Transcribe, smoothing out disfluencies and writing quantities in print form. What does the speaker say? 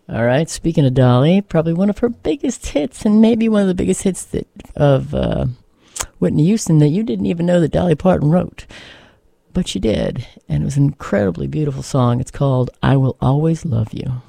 All right. Speaking of Dolly, probably one of her biggest hits, and maybe one of the biggest hits of Whitney Houston that you didn't even know that Dolly Parton wrote. But she did, and it was an incredibly beautiful song. It's called I Will Always Love You.